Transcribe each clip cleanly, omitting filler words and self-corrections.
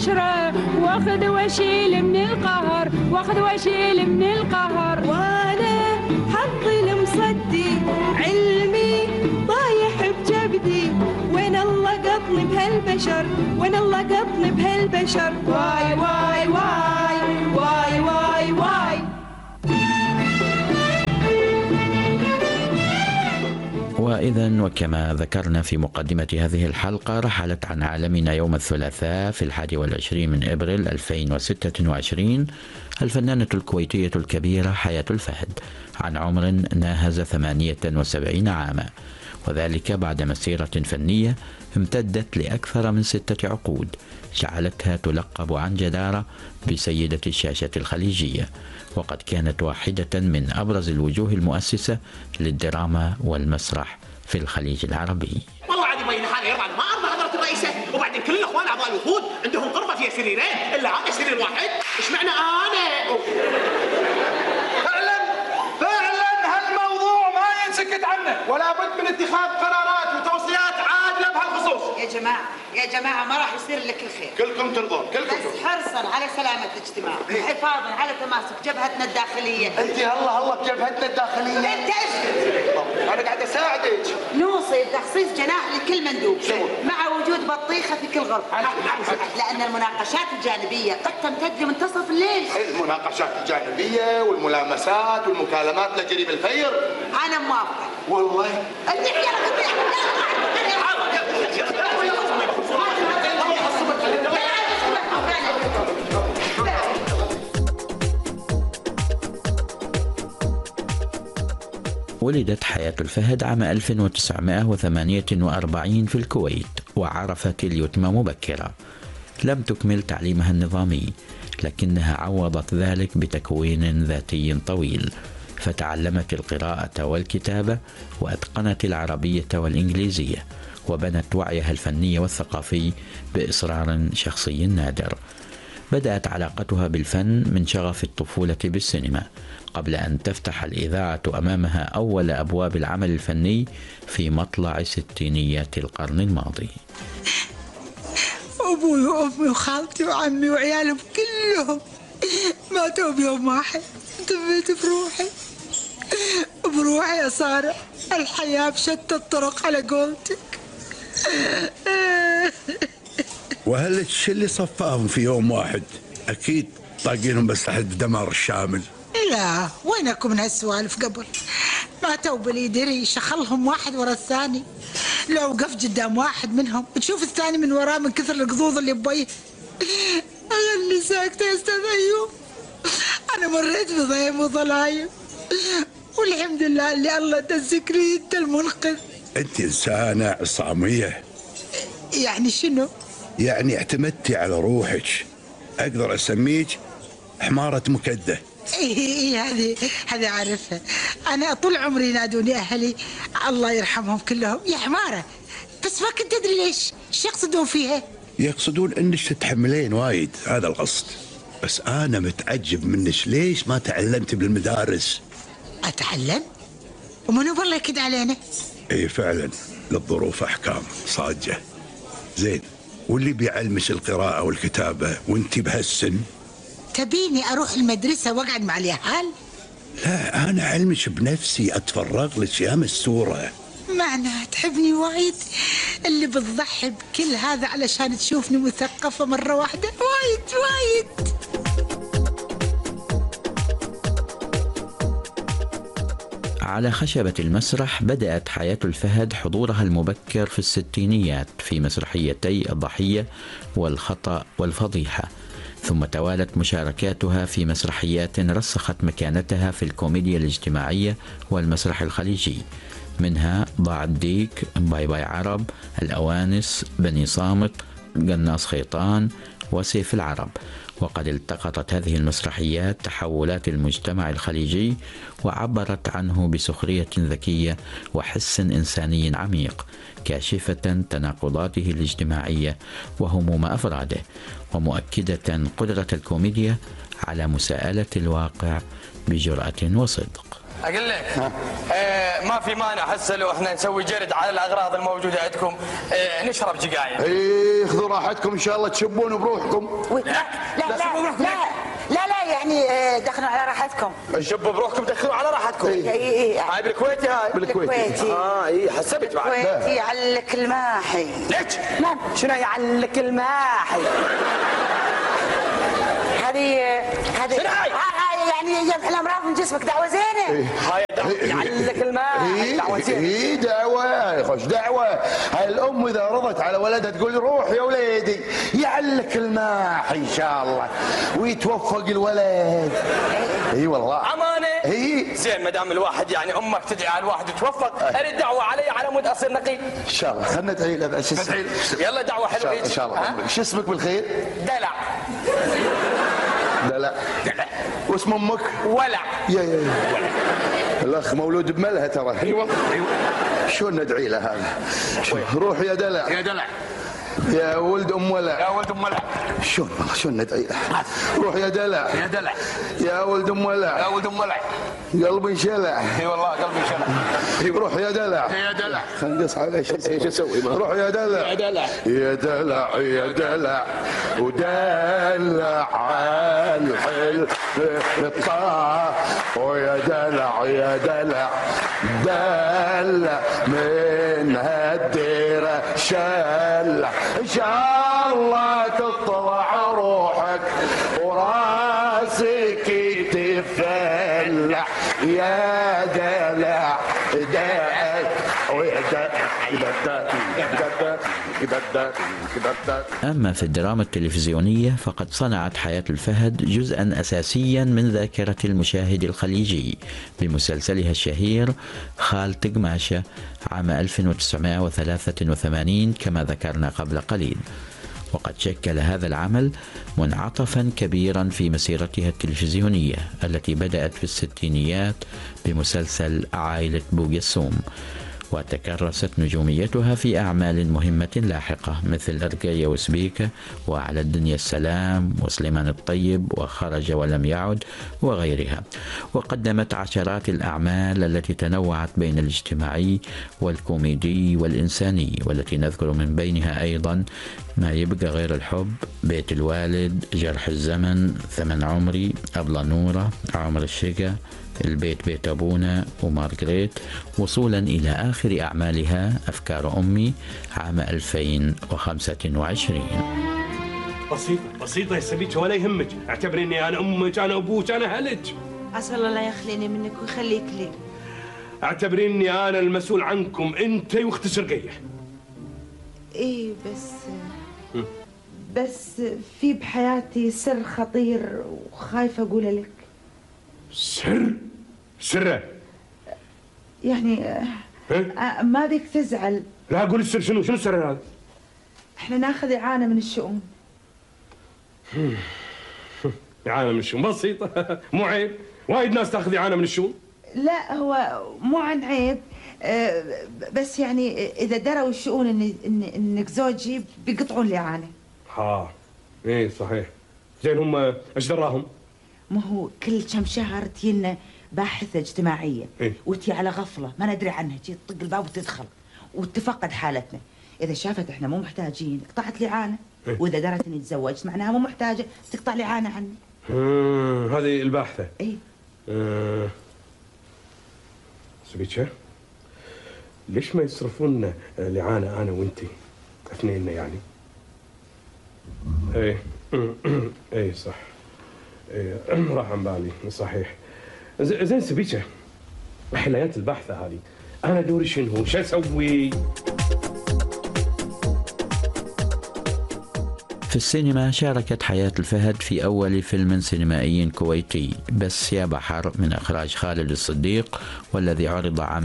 العشرة، واخذ واشيل من القهر، واخذ واشيل من القهر. وانا حظي المصدي علمي طايح بجبدي، وين الله قطني بهالبشر، وين الله قطني بهالبشر. واي واي واي واي واي واي. وإذا وكما ذكرنا في مقدمة هذه الحلقة، رحلت عن عالمنا يوم الثلاثاء في 21 من إبريل 2026 الفنانة الكويتية الكبيرة حياة الفهد عن عمر ناهز 78 عاما، وذلك بعد مسيرة فنية امتدت لأكثر من 6 عقود جعلتها تلقب عن جدارة بسيدة الشاشة الخليجية، وقد كانت واحدة من أبرز الوجوه المؤسسة للدراما والمسرح في الخليج العربي. والله عاد يبين حالي يرضى ما أرضى حضرة الرئيسة، وبعدين كل الأخوان أعضاء الوفود عندهم غرفة فيها سريرين، إلا هذا سرير واحد، إيش معنى أنا؟ فعلا هالموضوع ما ينسكت عنه، ولا بد من اتخاذ قرارات وتوصيات عادلة بهالخصوص. يا جماعة ما راح يصير لك الخير. كلكم ترضون، كلكم بس حرصا على سلامة الاجتماع، وحفاظا على تماسك جبهتنا الداخلية. انت هلا بجبهتنا الداخلية. انت اسكت. انا قاعد اساعدك. نوصي تخصيص جناح لكل مندوب مع وجود بطيخة في كل غرفة، لأن المناقشات الجانبية قد تمتد لمنتصف الليل. المناقشات الجانبية والملامسات والمكالمات لجريم الفير. أنا موافقة. والله. ولدت حياة الفهد عام 1948 في الكويت، وعرفت اليتم مبكرا. لم تكمل تعليمها النظامي، لكنها عوضت ذلك بتكوين ذاتي طويل، فتعلمت القراءة والكتابة، وأتقنت العربية والإنجليزية، وبنت وعيها الفني والثقافي بإصرار شخصي نادر. بدأت علاقتها بالفن من شغف الطفولة بالسينما، قبل أن تفتح الإذاعة أمامها أول أبواب العمل الفني في مطلع ستينيات القرن الماضي. أبوي وأمي وخالتي وعمي وعيالهم كلهم ماتوا بيوم واحد. تبيت بروحي يا سارة، الحياة بشتى الطرق على قولتك. وهل الشي اللي صفاهم في يوم واحد أكيد طاقينهم بس تحت الدمار الشامل؟ لا، وينكم من هالسوالف قبل؟ ماتوا باليد ريش، خلهم واحد ورا الثاني. لو وقف قدام واحد منهم تشوف الثاني من وراه من كثر القضوض اللي بويه. خلي ساكتة يا أستاذ أيوب، أنا مريت بضيم وظلايم، والحمد لله اللي الله تذكري أنت المنقذ. أنت إنسانة عصامية. يعني شنو؟ يعني اعتمدتي على روحك، أقدر أسميك حمارة مكدة. إيه هذه عارفها. أنا طول عمري ينادوني أهلي الله يرحمهم كلهم يا حمارة، بس ما كنت أدري ليش شو يقصدون فيها. يقصدون إنك تتحملين وايد، هذا القصد. بس أنا متعجب منك، ليش ما تعلمت بالمدارس؟ أتعلم؟ ومنو بالله يكد علينا؟ إيه فعلا، للظروف أحكام صاجة. زين، واللي بيعلمك القراءة والكتابة وانتي بهالسن؟ تبيني أروح المدرسة وأقعد مع اليهال؟ لا، أنا علمك بنفسي، أتفرغ لك يا مستورة. معناها تحبني وايد اللي بتضحي بكل هذا علشان تشوفني مثقفة مرة واحدة؟ وايد. على خشبة المسرح بدأت حياة الفهد حضورها المبكر في الستينيات في مسرحيتي الضحية والخطأ والفضيحة، ثم توالت مشاركاتها في مسرحيات رسخت مكانتها في الكوميديا الاجتماعية والمسرح الخليجي، منها ضاع الديك، باي باي عرب، الأوانس، بني صامت، قناص خيطان، وسيف العرب. وقد التقطت هذه المسرحيات تحولات المجتمع الخليجي وعبرت عنه بسخرية ذكية وحس إنساني عميق، كاشفة تناقضاته الاجتماعية وهموم أفراده، ومؤكدة قدرة الكوميديا على مساءلة الواقع بجرأة وصدق. اقول لك ما في مانع هسه لو احنا نسوي جرد على الاغراض الموجوده عندكم، نشرب سجاير. ايه خذوا راحتكم ان شاء الله تشبون بروحكم. لا يعني دخلوا على راحتكم. شبوا بروحكم دخلوا على راحتكم. هاي بالكويتي هاي. بالكويتي. اي حسبت بعد. بالكويتي يعلك الماحي. ليش؟ نعم. شنو يعلك الماحي؟ هذه يعني يمحي الامراض من جسمك، دعوه زينه. هاي يعلك الماحي دعوه زينه. اي دعوه خوش دعوه. هاي الام اذا رضت على ولدها تقول روح يا وليدي يعلك الماحي ان شاء الله ويتوفق الولد. اي والله امانه. اي زين ما دام الواحد يعني امك تدعي على الواحد يتوفق، اريد دعوه علي على مود اصير نقي. ان شاء الله. خلنا ندعي له بس. يلا دعوه حلوه ان شاء الله. شو اسمك بالخير؟ دلع. دلع. واسم امك؟ ولع. يا الاخ مولود بملهى ترى. ايوه شلون ندعي له هذا؟ روح يا دلع. يا دلع. يا ولد ام ولع. يا ولد ام ولع. شلون والله شلون ندعي له؟ روح يا دلع. يا دلع. يا ولد ام ولع. يا ولد ام ولع. قلبي انشلع. اي والله قلبي انشلع. روح يا دلع. يا دلع. خلينا نقص عليه. شو اسوي؟ روح يا دلع. يا دلع. يا دلع يا دلع ودلع الحل الطاع ويا دلع يا دلع دلع من هالديره شلع ان شاء الله تطلع روحك وراسك يتفلع يا دلع دلع ويا دلع. أما في الدراما التلفزيونية فقد صنعت حياة الفهد جزءا أساسيا من ذاكرة المشاهد الخليجي بمسلسلها الشهير خال تقماشة عام 1983 كما ذكرنا قبل قليل. وقد شكل هذا العمل منعطفا كبيرا في مسيرتها التلفزيونية التي بدأت في الستينيات بمسلسل عائلة بوقسوم، وتكرست نجوميتها في أعمال مهمة لاحقة مثل أرقية وسبيكة وعلى الدنيا السلام وسليمان الطيب وخرج ولم يعد وغيرها. وقدمت عشرات الأعمال التي تنوعت بين الاجتماعي والكوميدي والإنساني، والتي نذكر من بينها أيضا ما يبقى غير الحب، بيت الوالد، جرح الزمن، ثمن عمري، أبلة نورة، عمر الشقا، البيت بيت أبونا ومارغريت، وصولا إلى آخر أعمالها أفكار أمي عام 2025. بسيطة يا سبيتش ولا يهمك، اعتبري اني انا امك انا ابوك انا هلك. عسى الله لا يخليني منك ويخليك لي. اعتبري اني انا المسؤول عنكم انت واخت شرقية. ايه بس في بحياتي سر خطير وخايفة اقوله لك. سر يعني ما بيك تزعل. لا قول السر. شنو السر هذا؟ احنا ناخذ إعانة من الشؤون. إعانة من الشؤون بسيطة. مو عيب، وايد ناس تاخذ إعانة من الشؤون. لا هو مو عن عيب، بس يعني اذا دروا الشؤون انك زوجي بيقطعون الإعانة. ايه صحيح. زين هم ايش دراهم؟ ما هو كل كم شهر تجينا باحثة اجتماعية. إيه؟ وتي على غفلة ما ندري عنها، تجي تطق الباب وتدخل وتفقد حالتنا. إذا شافت إحنا مو محتاجين قطعت الإعانة. إيه؟ وإذا درت إني تزوجت معناها مو محتاجة تقطع الإعانة عني. هذه الباحثة. إيه. سبيتشا ليش ما يصرفون الإعانة أنا وأنتي اثنيننا يعني؟ إيه إيه صح. إيه راح عن بالي صحيح. زين سبيتشا حلايات البحثة هذه أنا دوري شنو؟ شو أسوي؟ في السينما شاركت حياة الفهد في أول فيلم سينمائي كويتي بس يا بحر من إخراج خالد الصديق، والذي عرض عام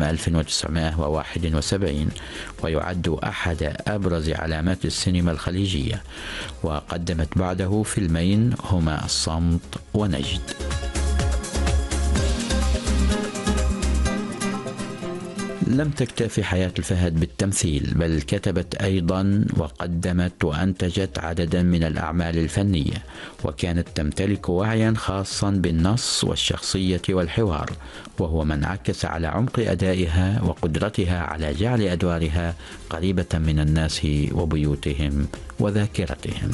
1971 ويعد أحد أبرز علامات السينما الخليجية. وقدمت بعده فيلمين هما الصمت ونجد. لم تكتفي حياة الفهد بالتمثيل، بل كتبت أيضا وقدمت وأنتجت عددا من الأعمال الفنية، وكانت تمتلك وعيا خاصا بالنص والشخصية والحوار، وهو ما انعكس على عمق أدائها وقدرتها على جعل أدوارها قريبة من الناس وبيوتهم وذاكرتهم.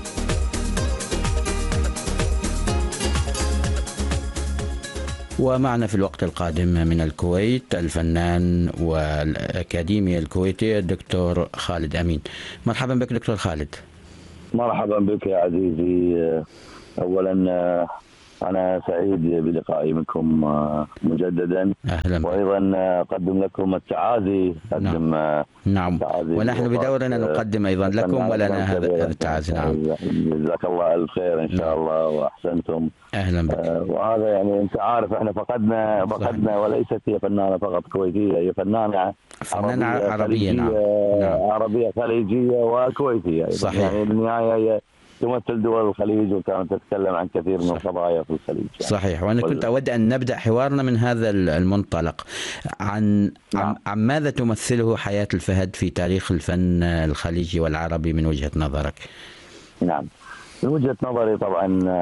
ومعنا في الوقت القادم من الكويت الفنان والأكاديمي الكويتي الدكتور خالد أمين. مرحبا بك دكتور خالد. مرحبا بك يا عزيزي. أولا أنا سعيد بلقائي منكم مجددا. أهلا. وأيضا أقدم لكم التعازي. نعم. ونحن بدورنا نقدم أيضا لكم ولنا هذا التعازي. نعم. جزاك الله ألف خير إن شاء الله وأحسنتم. أهلا بك. وهذا يعني أنت عارف إحنا فقدنا وليست هي فنانة فقط كويتية، هي فنانة عربية. نعم. عربية خليجية وكويتية. صحيح. يعني بالنهاية هي تمثل دول الخليج وكانت تتكلم عن كثير من القضايا في الخليج. صحيح. وأنا كنت أود أن نبدأ حوارنا من هذا المنطلق عن ماذا تمثله حياة الفهد في تاريخ الفن الخليجي والعربي من وجهة نظرك؟ نعم، من وجهة نظري طبعا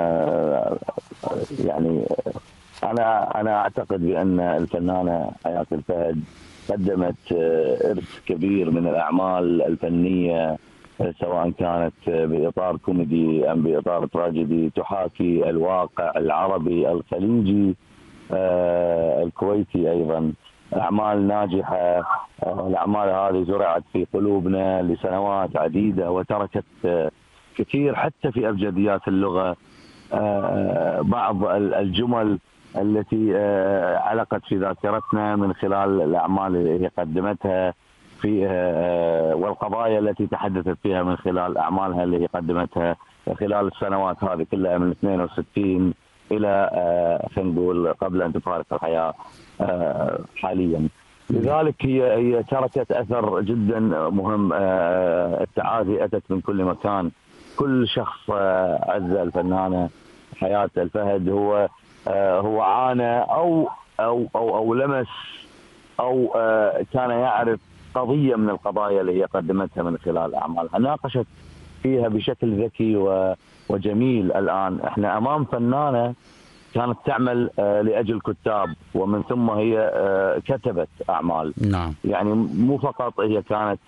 يعني أنا أعتقد بأن الفنانة حياة الفهد قدمت إرث كبير من الأعمال الفنية، سواء كانت بإطار كوميدي أم بإطار تراجيدي، تحاكي الواقع العربي الخليجي الكويتي. أيضا أعمال ناجحة. الأعمال هذه زرعت في قلوبنا لسنوات عديدة وتركت كثير حتى في أبجديات اللغة. بعض الجمل التي علقت في ذاكرتنا من خلال الأعمال اللي هي قدمتها في والقضايا التي تحدثت فيها من خلال أعمالها اللي هي قدمتها خلال السنوات هذه كلها من 62 إلى خلينا نقول قبل أن تفارق الحياة حاليا. لذلك هي تركت أثر جدا مهم. التعازي أتت من كل مكان. كل شخص عز الفنانة حياة الفهد هو عانى أو لمس أو كان يعرف قضية من القضايا اللي هي قدمتها من خلال أعمالها، ناقشت فيها بشكل ذكي وجميل. الآن احنا أمام فنانة كانت تعمل لأجل كتاب، ومن ثم هي كتبت أعمال. نعم. يعني مو فقط هي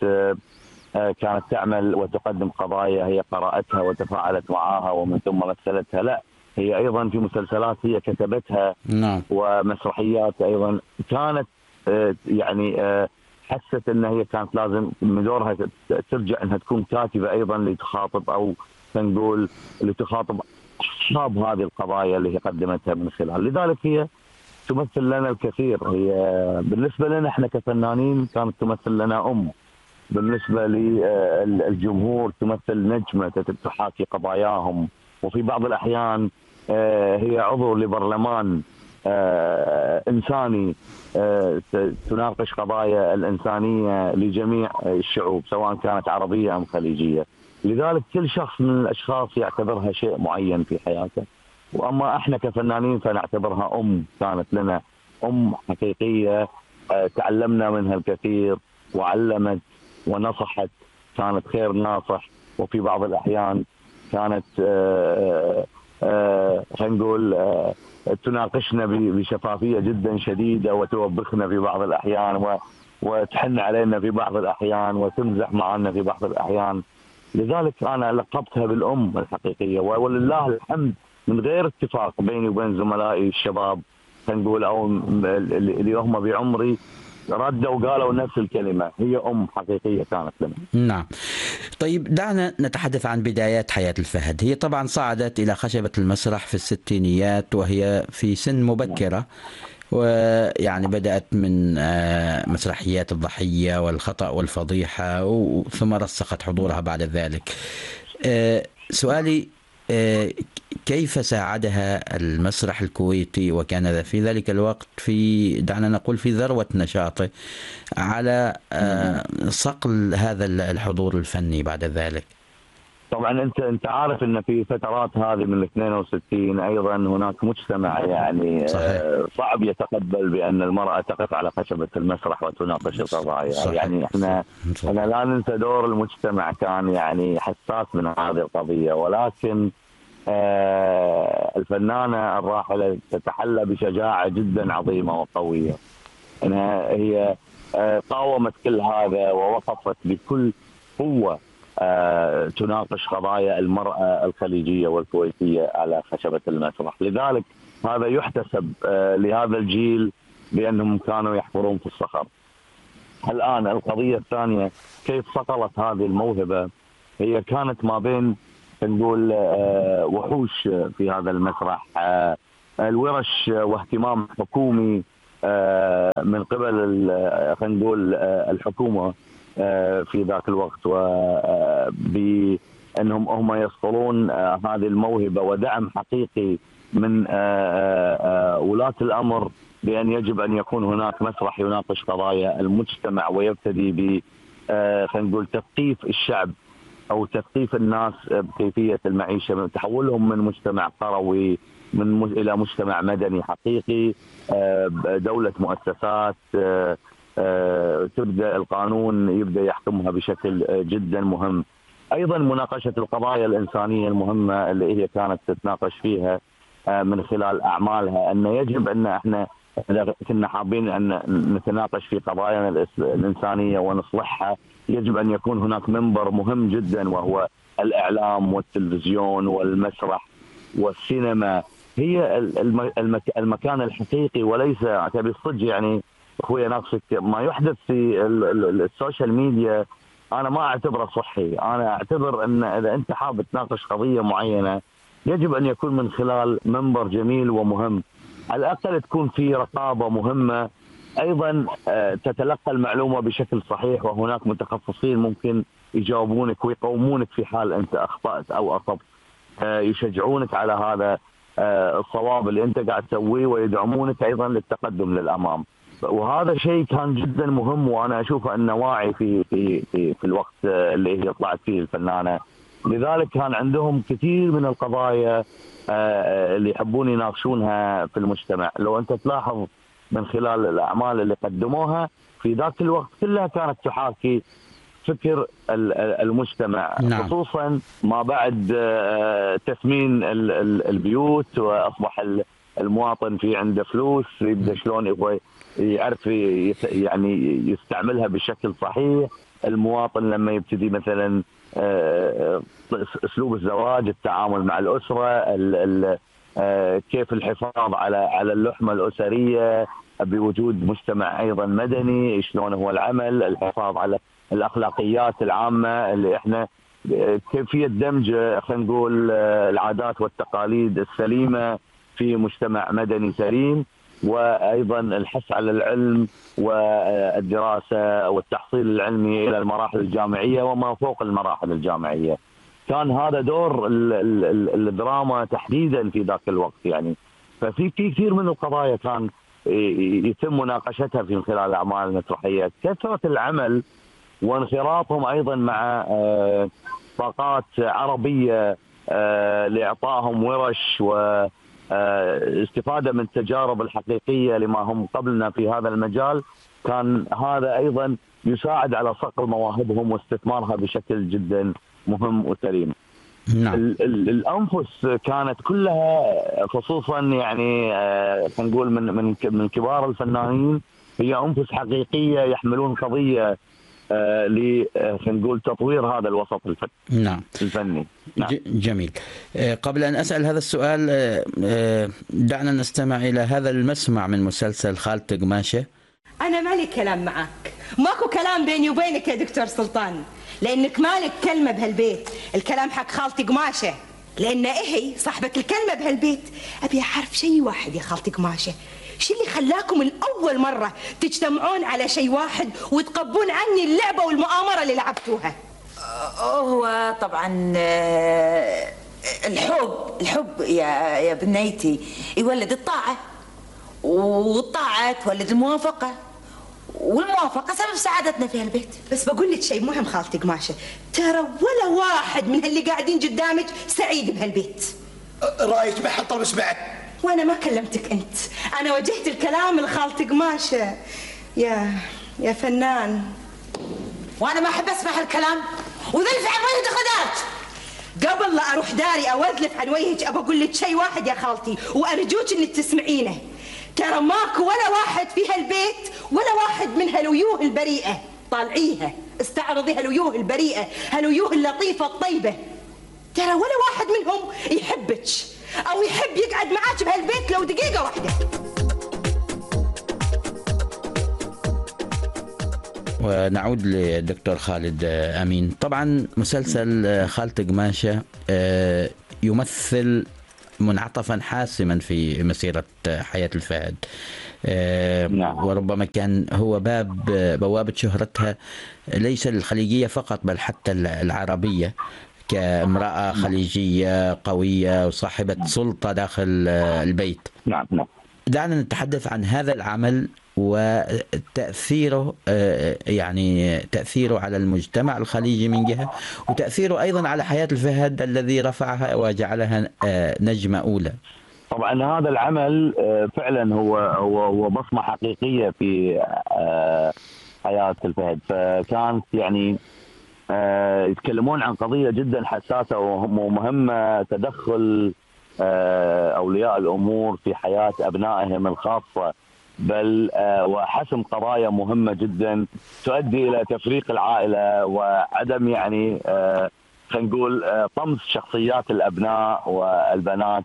كانت تعمل وتقدم قضايا هي قرأتها وتفاعلت معها ومن ثم مثلتها، لا، هي أيضا في مسلسلات هي كتبتها. نعم. ومسرحيات أيضا كانت يعني حست ان هي كانت لازم من دورها ترجع انها تكون كاتبه ايضا لتخاطب او نقول لتخاطب اصحاب هذه القضايا اللي هي قدمتها من خلال. لذلك هي تمثل لنا الكثير. هي بالنسبه لنا احنا كفنانين كانت تمثل لنا بالنسبه للجمهور تمثل نجمه تحاكي قضاياهم، وفي بعض الاحيان هي عضو لبرلمان إنساني تناقش قضايا الإنسانية لجميع الشعوب سواء كانت عربية أم خليجية. لذلك كل شخص من الأشخاص يعتبرها شيء معين في حياته، وأما إحنا كفنانين فنعتبرها كانت لنا حقيقية. تعلمنا منها الكثير وعلمت ونصحت، كانت خير ناصح. وفي بعض الأحيان كانت خلينا نقول تناقشنا بشفافية جدا شديدة وتوبخنا في بعض الأحيان وتحن علينا في بعض الأحيان وتمزح معنا في بعض الأحيان. لذلك أنا لقبتها بالأم الحقيقية، ولله الحمد من غير اتفاق بيني وبين زملائي الشباب نقول أو اللي هم بعمري ردوا وقالوا نفس الكلمة، هي حقيقية كانت لنا. نعم. طيب دعنا نتحدث عن بدايات حياة الفهد. هي طبعا صعدت إلى خشبة المسرح في الستينيات وهي في سن مبكرة، ويعني بدأت من مسرحيات الضحية والخطأ والفضيحة، ثم رسخت حضورها بعد ذلك. سؤالي كيف ساعدها المسرح الكويتي، وكان في ذلك الوقت دعنا نقول في ذروة نشاطه، على صقل هذا الحضور الفني بعد ذلك؟ طبعا انت عارف ان في فترات هذه من 62 ايضا هناك مجتمع يعني صعب يتقبل بان المراه تقف على خشبه المسرح وتناقش القضايا. يعني احنا لا ننسى دور المجتمع كان يعني حساس من هذه القضيه، ولكن الفنانه الراحله تتحلى بشجاعه جدا عظيمه وقويه. انها هي قاومت كل هذا ووقفت بكل قوه تناقش قضايا المرأة الخليجية والكويتية على خشبة المسرح. لذلك هذا يحتسب لهذا الجيل بأنهم كانوا يحفرون في الصخر. الآن القضية الثانية كيف صقلت هذه الموهبة، هي كانت ما بين نقول وحوش في هذا المسرح، الورش واهتمام حكومي من قبل خلينا نقول الحكومة في ذاك الوقت، وبأنهم هم يصقلون هذه الموهبة ودعم حقيقي من ولاة الأمر بأن يجب أن يكون هناك مسرح يناقش قضايا المجتمع، ويبتدي ب خلينا نقول تثقيف الشعب أو تثقيف الناس بكيفية المعيشة، تحولهم من مجتمع قروي إلى مجتمع مدني حقيقي، دولة مؤسسات، تبدأ القانون يبدأ يحكمها بشكل جدا مهم. أيضا مناقشة القضايا الإنسانية المهمة اللي هي كانت تتناقش فيها من خلال أعمالها، أن يجب أن احنا كنا حابين أن نتناقش في قضايانا الإنسانية ونصلحها، يجب أن يكون هناك منبر مهم جدا وهو الإعلام والتلفزيون والمسرح والسينما، هي المكان الحقيقي، وليس تبي الصدق يعني اخويا نفسك ما يحدث في السوشيال ميديا انا ما اعتبره صحي. انا اعتبر ان اذا انت حاب تناقش قضيه معينه يجب ان يكون من خلال منبر جميل ومهم، على الاقل تكون في رقابه مهمه، ايضا تتلقى المعلومه بشكل صحيح، وهناك متخصصين ممكن يجاوبونك ويقومونك في حال انت اخطات او اصبت، يشجعونك على هذا الصواب اللي انت قاعد تسويه ويدعمونك ايضا للتقدم للامام. وهذا شيء كان جدا مهم، وانا اشوفه انه واعي في الوقت اللي هي طلعت فيه الفنانه. لذلك كان عندهم كثير من القضايا اللي يحبون يناقشونها في المجتمع. لو انت تلاحظ من خلال الاعمال اللي قدموها في ذاك الوقت كلها كانت تحاكي فكر المجتمع، نعم. خصوصا ما بعد تثمين البيوت، واصبح المواطن في عنده فلوس يبدا شلون يبغى يعرف يعني يستعملها بشكل صحيح. المواطن لما يبتدي مثلا اسلوب الزواج، التعامل مع الاسره، كيف الحفاظ على اللحمه الاسريه بوجود مجتمع ايضا مدني، شلون هو العمل، الحفاظ على الاخلاقيات العامه اللي احنا كيفيه دمج خلينا نقول العادات والتقاليد السليمه في مجتمع مدني سليم، وايضا الحث على العلم والدراسه والتحصيل العلمي الى المراحل الجامعيه وما فوق المراحل الجامعيه. كان هذا دور الدراما تحديدا في ذاك الوقت يعني. ففي كثير من القضايا كان يتم مناقشتها في خلال الاعمال المسرحيه. كثره العمل وانخراطهم ايضا مع طاقات عربيه لاعطائهم ورش واستفاده من التجارب الحقيقيه لما هم قبلنا في هذا المجال، كان هذا ايضا يساعد على صقل مواهبهم واستثمارها بشكل جدا مهم وسليم. نعم. الانفس كانت كلها خصوصا يعني خلينا نقول من كبار الفنانين هي انفس حقيقيه يحملون قضيه خلينا نقول تطوير هذا الوسط نعم. الفني. نعم. جميل. قبل أن أسأل هذا السؤال دعنا نستمع إلى هذا المسمع من مسلسل خالتي قماشة. أنا مالي كلام معك، ماكو كلام بيني وبينك يا دكتور سلطان، لأنك مالك كلمة بهالبيت. الكلام حق خالتي قماشة، لأن هي صاحبة الكلمة بهالبيت. أبي أعرف شيء واحد يا خالتي قماشة، شو اللي خلاكم من أول مرة تجتمعون على شيء واحد وتقبون عني اللعبة والمؤامرة اللي لعبتوها؟ هو طبعا الحب يا بنيتي يولد الطاعة، والطاعة تولد الموافقة، والموافقة سبب سعادتنا في هالبيت. بس بقول لك شيء مهم خالتي قماشة، ترى ولا واحد من اللي قاعدين قدامك سعيد بهالبيت. رايك ما حد طلب اسمعك. وانا ما كلمتك انت، انا وجهت الكلام لخالتي قماشة. يا فنان. وانا ما احب اسمع هالكلام، وذلف عن وجهك دخلت. قبل لا اروح داري اوذلف عن وجهك ابى اقول لك شيء واحد يا خالتي، وارجوك انك تسمعينه. ترى ماكو ولا واحد في هالبيت ولا واحد من هالوجوه البريئة، طالعيها استعرضي هالوجوه البريئة، هالوجوه اللطيفة الطيبة، ترى ولا واحد منهم يحبك أو يحب يقعد معاك بهالبيت لو دقيقة واحدة. ونعود للدكتور خالد أمين. طبعا مسلسل خالتي قماشة يمثل منعطفا حاسما في مسيرة حياة الفهد. وربما كان هو بوابة شهرتها ليس الخليجية فقط بل حتى العربية، كامرأة خليجية قوية وصاحبة سلطة داخل البيت. نعم. دعنا نتحدث عن هذا العمل وتأثيره، يعني تأثيره على المجتمع الخليجي من جهة، وتأثيره أيضا على حياة الفهد الذي رفعها وجعلها نجمة أولى. طبعا هذا العمل فعلا هو بصمة حقيقية في حياة الفهد، فكانت يعني يتكلمون عن قضية جدا حساسة ومهمة، تدخل أولياء الأمور في حياة أبنائهم الخاصة، بل وحسم قضايا مهمة جدا تؤدي إلى تفريق العائلة وعدم يعني خلينا نقول طمس شخصيات الأبناء والبنات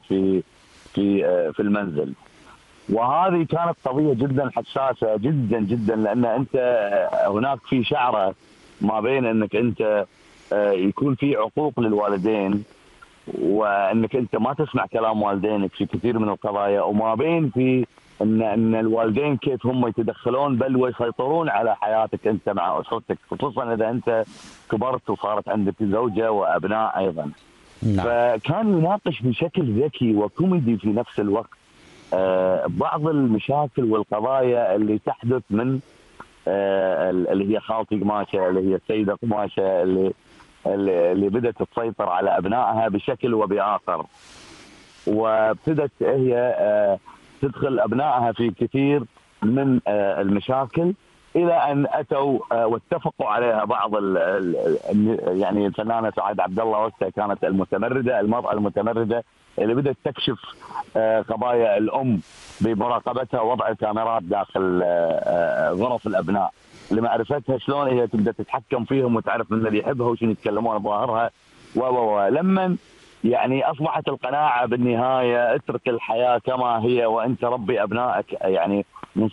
في المنزل. وهذه كانت قضية جدا حساسة جدا جدا، لأن أنت هناك في شعرة ما بين أنك أنت يكون في عقوق للوالدين وأنك أنت ما تسمع كلام والدينك في كثير من القضايا، وما بين في ان الوالدين كيف هم يتدخلون بل ويسيطرون على حياتك انت مع اسرتك، خصوصا اذا انت كبرت وصارت عندك زوجه وابناء ايضا. نعم. فكان يناقش بشكل ذكي وكوميدي في نفس الوقت بعض المشاكل والقضايا اللي تحدث من اللي هي خالتي قماشه، اللي هي السيده قماشه اللي بدات تسيطر على ابنائها بشكل وبآخر، وابتدت هي تدخل أبنائها في كثير من المشاكل، إلى أن أتوا واتفقوا عليها بعض يعني الفنانة سعاد عبد الله وقتها كانت المرأة المتمردة اللي بدأت تكشف قضايا الأم بمراقبتها ووضع الكاميرات داخل غرف الأبناء لمعرفتها شلون هي تبدأ تتحكم فيهم وتعرف من اللي يحبها وشين يتكلمون بظاهرها لما يعني أصبحت القناعة بالنهاية اترك الحياة كما هي وأنت ربي أبنائك يعني من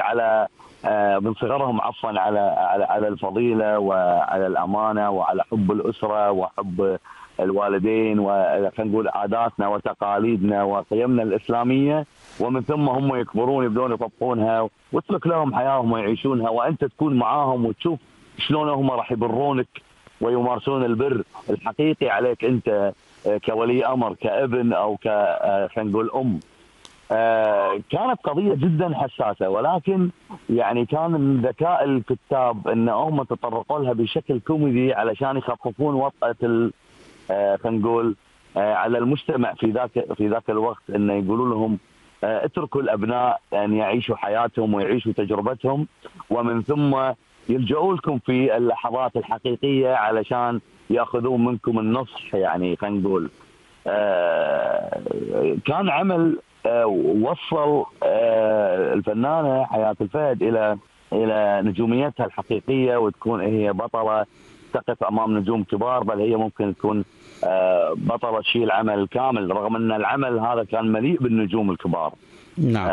صغرهم عفوا على الفضيلة وعلى الأمانة وعلى حب الأسرة وحب الوالدين وخلينا نقول عاداتنا وتقاليدنا وقيمنا الإسلامية، ومن ثم هم يكبرون يبدون يطبقونها واترك لهم حياتهم ويعيشونها، وأنت تكون معاهم وتشوف شلون هم راح يبرونك ويمارسون البر الحقيقي عليك أنت كولي أمر كابن أو خلينا نقول أم. كانت قضية جدا حساسة، ولكن يعني كان من ذكاء الكتاب أن هم تطرقوا لها بشكل كوميدي علشان يخففون وطأة خلينا نقول على المجتمع في ذاك الوقت، أنه يقولوا لهم اتركوا الأبناء أن يعيشوا حياتهم ويعيشوا تجربتهم، ومن ثم يلجؤوا لكم في اللحظات الحقيقية علشان ياخذون منكم النصح. يعني خلينا نقول كان عمل وصل الفنانة حياة الفهد إلى نجوميتها الحقيقية، وتكون هي بطلة تقف أمام نجوم كبار، بل هي ممكن تكون بطلة تشيل عمل كامل، رغم أن العمل هذا كان مليء بالنجوم الكبار. نعم.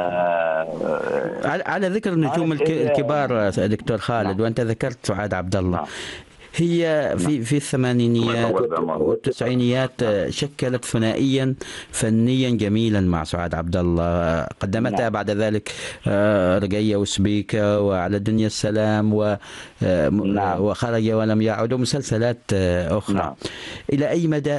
على ذكر النجوم الكبار دكتور خالد، وأنت ذكرت سعاد عبد الله، هي في الثمانينيات والتسعينيات شكلت ثنائيا فنيا جميلا مع سعاد عبد الله، قدمتها بعد ذلك رقية وسبيكة وعلى الدنيا السلام وخرج ولم يعد ومسلسلات أخرى. إلى أي مدى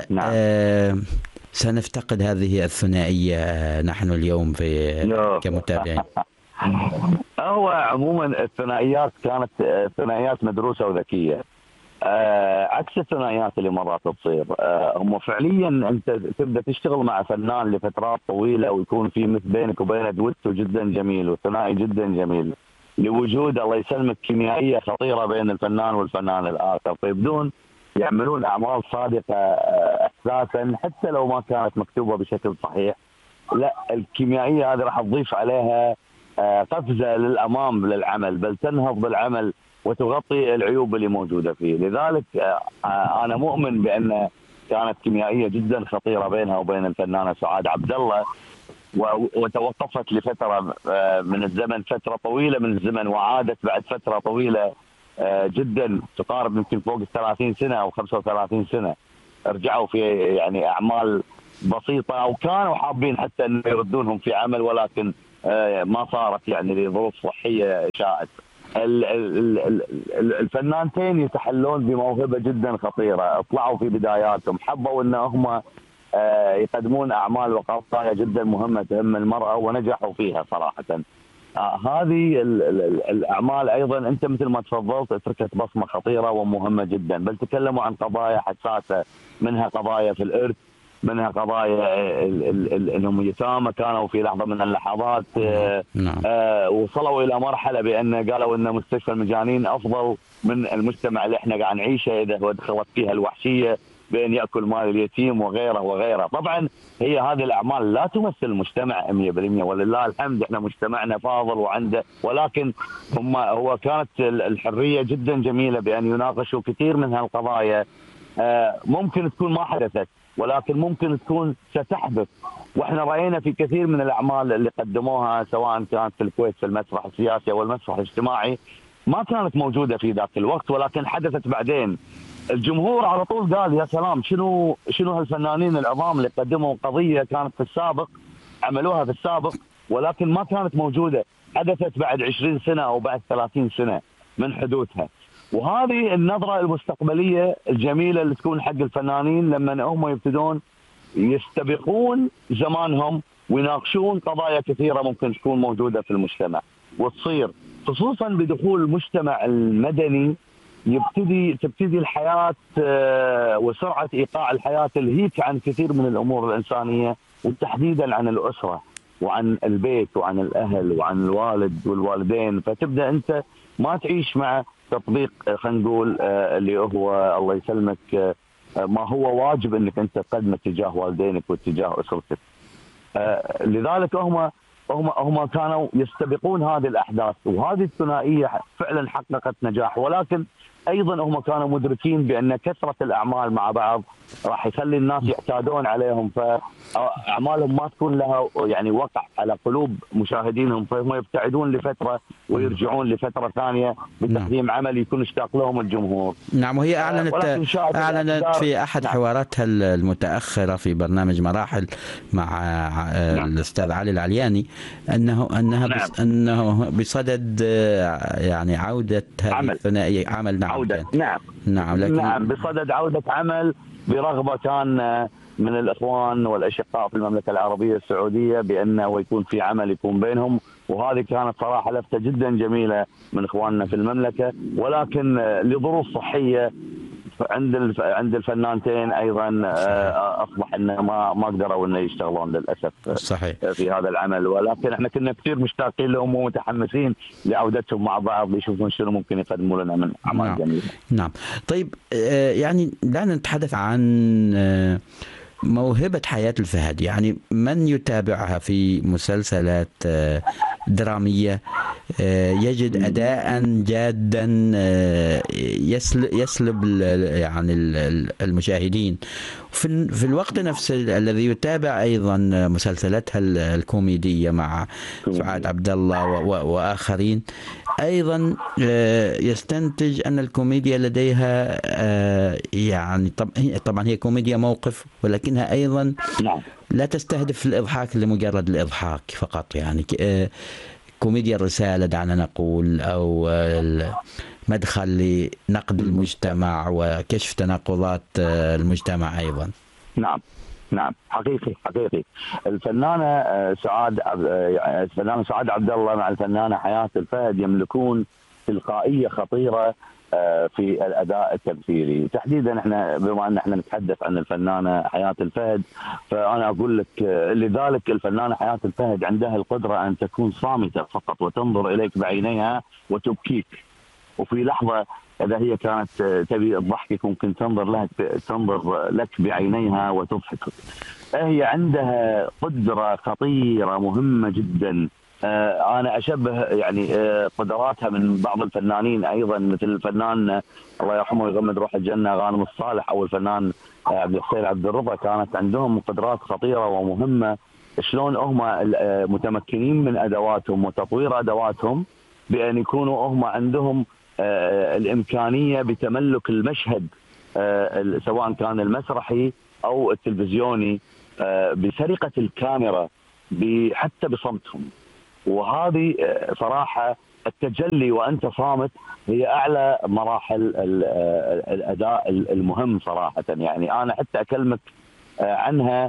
سنفتقد هذه الثنائية نحن اليوم كمتابعين؟ هو عموما الثنائيات كانت ثنائيات مدروسه وذكيه، عكس الثنائيات اللي مرات تصير. هم فعليا انت تبدا تشتغل مع فنان لفترات طويله ويكون في مثل بينك وبينه دويتو جدا جميل وثنائي جدا جميل، لوجود الله يسلمك كيميائيه خطيره بين الفنان والفنان الاخر، فيبدون يعملون اعمال صادقه احساسا حتى لو ما كانت مكتوبه بشكل صحيح. لا، الكيميائيه هذه راح تضيف عليها قفزه للامام للعمل، بل تنهض بالعمل وتغطي العيوب اللي موجوده فيه. لذلك انا مؤمن بان كانت كيميائيه جدا خطيره بينها وبين الفنانه سعاد عبد الله، وتوقفت لفتره من الزمن، فتره طويله من الزمن، وعادت بعد فتره طويله جدا تقارب يمكن فوق 30 سنه او 35 سنه. رجعوا في يعني اعمال بسيطه، او كانوا حابين حتى انه يردونهم في عمل، ولكن ما صارت يعني لظروف صحيه شاءت. الفنانتين يتحلون بموهبه جدا خطيره، طلعوا في بداياتهم، حبوا ان هم يقدمون اعمال وقضايا جدا مهمه تهم المراه ونجحوا فيها صراحه. هذه الاعمال ايضا انت مثل ما تفضلت تركت بصمه خطيره ومهمه جدا، بل تكلموا عن قضايا حساسه، منها قضايا في الارث، منها قضايا انهم يتامى كانوا في لحظه من اللحظات وصلوا الى مرحله بان قالوا ان مستشفى المجانين افضل من المجتمع اللي احنا قاعد نعيشه اذا دخلت فيها الوحشيه بين ياكل مال اليتيم وغيره وغيره. طبعا هي هذه الاعمال لا تمثل المجتمع 100%، ولله الحمد احنا مجتمعنا فاضل وعنده، ولكن هو كانت الحريه جدا جميله بان يناقشوا كثير من هالقضايا ممكن تكون ما حدثت، ولكن ممكن تكون ستحدث. واحنا راينا في كثير من الاعمال اللي قدموها سواء كانت في الكويت في المسرح السياسي او المسرح الاجتماعي ما كانت موجوده في ذاك الوقت، ولكن حدثت بعدين. الجمهور على طول قال يا سلام، شنو هالفنانين العظام اللي قدموا قضيه كانت في السابق، عملوها في السابق ولكن ما كانت موجوده، حدثت بعد 20 سنه او بعد 30 سنه من حدوثها. وهذه النظره المستقبليه الجميله اللي تكون حق الفنانين لما هم يبتدون يستبقون زمانهم ويناقشون قضايا كثيره ممكن تكون موجوده في المجتمع وتصير، خصوصا بدخول المجتمع المدني تبتدي الحياه وسرعه ايقاع الحياه تلهيك عن كثير من الامور الانسانيه، وتحديدا عن الاسره وعن البيت وعن الاهل وعن الوالد والوالدين. فتبدا انت ما تعيش مع تطبيق خلينا نقول اللي هو الله يسلمك ما هو واجب انك انت تقدمه تجاه والدينك واتجاه اسرتك. لذلك هم كانوا يستبقون هذه الاحداث، وهذه الثنائيه فعلا حققت نجاح، ولكن ايضا هم كانوا مدركين بان كثره الاعمال مع بعض راح يخلي الناس يعتادون عليهم، فاعمالهم ما تكون لها يعني وقع على قلوب مشاهدينهم، فهم يبتعدون لفتره ويرجعون لفتره ثانيه بتقديم عمل يكون اشتاق لهم الجمهور. نعم، وهي اعلنت في احد حواراتها المتاخره في برنامج مراحل مع الاستاذ علي العلياني انه بصدد يعني عوده هذه الثنائيه عمل. نعم بصدد عودة عمل برغبة كان من الإخوان والأشقاء في المملكة العربية السعودية بأنه يكون في عمل يكون بينهم، وهذه كانت صراحة لفتة جدا جميلة من إخواننا في المملكة، ولكن لظروف صحية عند الفنانتين ايضا اصبح انه ما قدروا انه يشتغلون للاسف صحيح في هذا العمل، ولكن احنا كنا كثير مشتاقين لهم ومتحمسين لعودتهم مع بعض ليشوفون شنو ممكن يقدموا لنا من اعمال جميله. نعم. طيب يعني دعنا نتحدث عن موهبة حياة الفهد، يعني من يتابعها في مسلسلات درامية يجد أداء جادا يسلب يعني المشاهدين، في الوقت نفسه الذي يتابع أيضا مسلسلاتها الكوميدية مع سعاد عبد الله وآخرين أيضا يستنتج أن الكوميديا لديها يعني طبعا هي كوميديا موقف، ولكنها أيضا لا تستهدف الإضحاك لمجرد الإضحاك فقط، يعني كوميديا الرسالة دعنا نقول، أو مدخل لنقد المجتمع وكشف تناقضات المجتمع أيضا. نعم نعم حقيقي. الفنانة سعاد عبد الله مع الفنانة حياة الفهد يملكون تلقائية خطيرة في الأداء التمثيلي تحديدا. احنا بما ان احنا نتحدث عن الفنانة حياة الفهد، فأنا أقول لك لذلك الفنانة حياة الفهد عندها القدرة أن تكون صامتة فقط وتنظر إليك بعينيها وتبكيك، وفي لحظة إذا هي كانت تبي تضحكك ممكن تنظر لك بعينيها وتضحكك. هي عندها قدرة خطيرة مهمة جدا. أنا أشبه يعني قدراتها من بعض الفنانين أيضا، مثل الفنان الله يرحمه ويغمد روح الجنة غانم الصالح أو الفنان عبد الحسين عبد الرضا، كانت عندهم قدرات خطيرة ومهمة. شلون هم متمكنين من أدواتهم وتطوير أدواتهم بأن يكونوا هم عندهم الإمكانية بتملك المشهد سواء كان المسرحي أو التلفزيوني بسرقة الكاميرا حتى بصمتهم. وهذه صراحة التجلي وأنت صامت هي أعلى مراحل الأداء المهم صراحة. يعني أنا حتى أكلمك عنها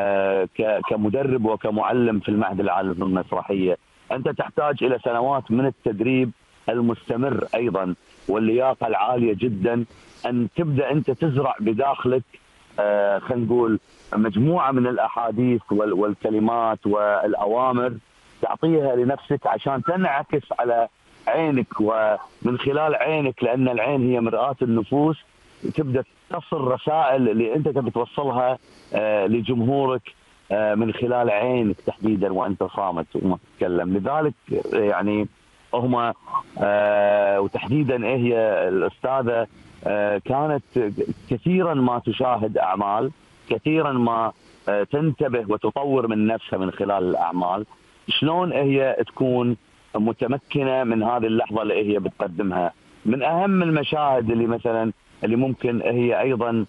كمدرب وكمعلم في المعهد العالي للمسرحية. أنت تحتاج إلى سنوات من التدريب المستمر أيضا واللياقة العالية جدا، أن تبدأ أنت تزرع بداخلك خلينا نقول مجموعة من الأحاديث والكلمات والأوامر تعطيها لنفسك عشان تنعكس على عينك، ومن خلال عينك لأن العين هي مرآة النفوس تبدأ تصل رسائل اللي أنت تبي توصلها لجمهورك من خلال عينك تحديدا وأنت صامت وما تتكلم. لذلك يعني هم وتحديدا هي الأستاذة كانت كثيرا ما تشاهد أعمال، كثيرا ما تنتبه وتطور من نفسها من خلال الأعمال. شلون هي تكون متمكنة من هذه اللحظة اللي هي بتقدمها. من أهم المشاهد اللي مثلا اللي ممكن هي أيضا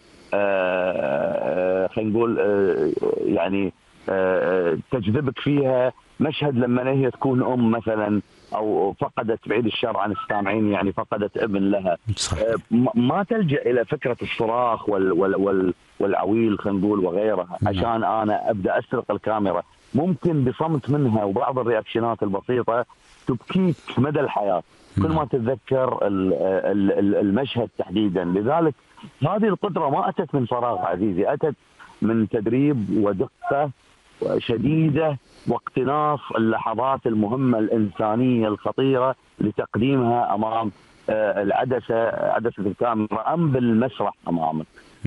خلينا نقول يعني تجذبك فيها مشهد لما هي تكون أم مثلا أو فقدت بعيد الشر عن السامعين يعني فقدت ابن لها، ما تلجأ إلى فكرة الصراخ والعويل خلينا نقول وغيرها عشان أنا أبدأ أسرق الكاميرا. ممكن بصمت منها وبعض الرياكشنات البسيطة تبكيك مدى الحياة كل ما تتذكر المشهد تحديدا. لذلك هذه القدرة ما أتت من فراغ عزيزي، أتت من تدريب ودقة شديدة واقتناص اللحظات المهمة الإنسانية الخطيرة لتقديمها أمام عدسة الكاميرا أم بالمسرح أمامك.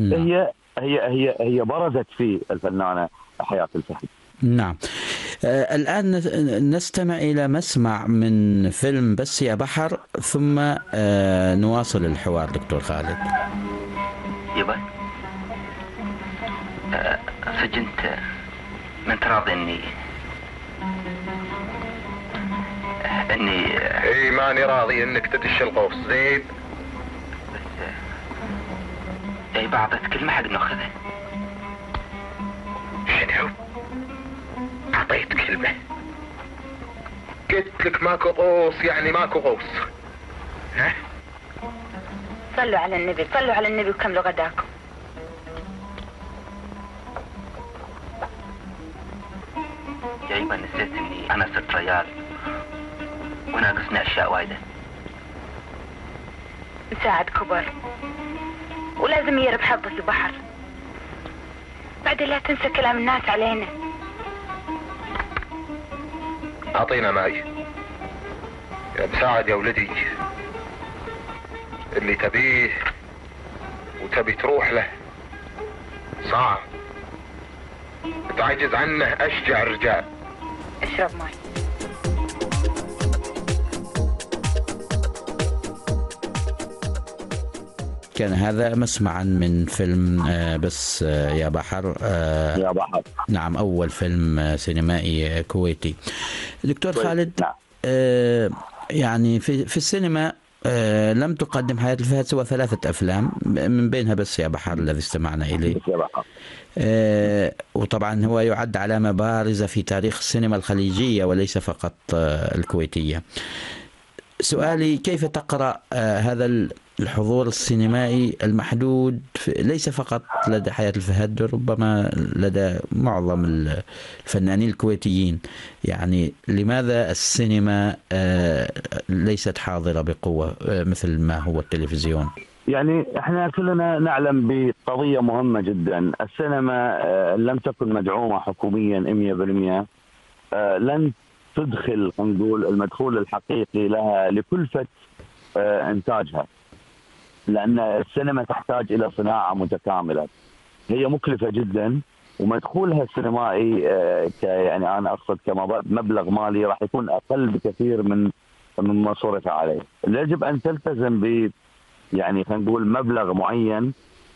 هي برزت في الفنانة حياة الفهد. نعم. الآن نستمع إلى مسمع من فيلم بس يا بحر ثم نواصل الحوار دكتور خالد. يبا سجنت من تراضي اني اي ماني راضي انك تدش القوس زين، بس اي بعضت كلمة حق ناخذها. شنو؟ اعطيت كلمة؟ قلت لك ماكو قوس يعني ماكو قوس. ها؟ صلوا على النبي، صلوا على النبي وكملوا غداكم. جايبا نسيت اني انا صرت ريال وناقصني اشياء وايدة. مساعد كبر ولازم يرب حظك البحر. بعدين لا تنسى كلام الناس علينا. اعطينا ماي يا مساعد يا ولدي، اللي تبيه وتبي تروح له صعب، تعجز عنه اشجع الرجال. اشرب ماي. كان هذا مسمعا من فيلم بس يا بحر. يا بحر نعم، أول فيلم سينمائي كويتي. دكتور خالد، يعني في السينما لم تقدم حياة الفهد سوى 3 أفلام من بينها بس يا بحر الذي استمعنا إليه. وطبعا هو يعد علامة بارزة في تاريخ السينما الخليجية وليس فقط الكويتية. سؤالي كيف تقرأ هذا الحضور السينمائي المحدود ليس فقط لدى حياة الفهد، ربما لدى معظم الفنانين الكويتيين؟ يعني لماذا السينما ليست حاضرة بقوة مثل ما هو التلفزيون؟ يعني احنا كلنا نعلم بقضية مهمة جدا، السينما لم تكن مدعومة حكوميا 100%، لن تدخل نقول المدخول الحقيقي لها لكلفة انتاجها، لان السينما تحتاج الى صناعة متكاملة، هي مكلفة جدا، ومدخولها السينمائي يعني انا اقصد كمبلغ مالي راح يكون اقل بكثير من ما صرف عليه. يجب ان تلتزم ب يعني خلينا نقول مبلغ معين